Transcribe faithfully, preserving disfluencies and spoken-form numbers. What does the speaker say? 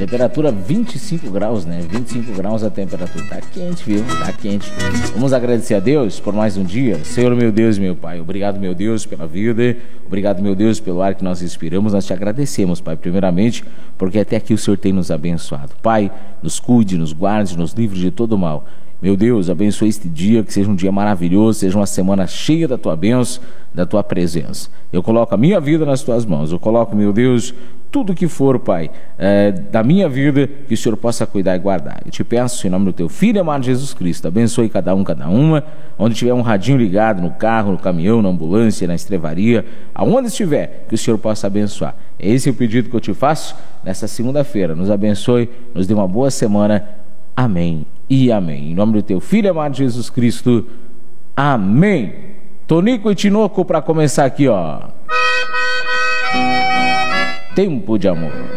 Temperatura vinte e cinco graus, né? vinte e cinco graus a temperatura. Tá quente, viu? Tá quente. Vamos agradecer a Deus por mais um dia. Senhor, meu Deus, meu Pai. Obrigado, meu Deus, pela vida. Obrigado, meu Deus, pelo ar que nós respiramos. Nós te agradecemos, Pai, primeiramente, porque até aqui o Senhor tem nos abençoado. Pai, nos cuide, nos guarde, nos livre de todo mal. Meu Deus, abençoe este dia, que seja um dia maravilhoso, seja uma semana cheia da tua bênção, da tua presença. Eu coloco a minha vida nas tuas mãos. Eu coloco, meu Deus, tudo que for, Pai, é, da minha vida, que o Senhor possa cuidar e guardar. Eu te peço, em nome do teu Filho amado Jesus Cristo, abençoe cada um, cada uma, onde tiver um radinho ligado, no carro, no caminhão, na ambulância, na estrevaria, aonde estiver, que o Senhor possa abençoar. Esse é o pedido que eu te faço nesta segunda-feira. Nos abençoe, nos dê uma boa semana. Amém e amém. Em nome do teu Filho amado Jesus Cristo. Amém. Tonico e Tinoco para começar aqui, ó. Tempo de amor.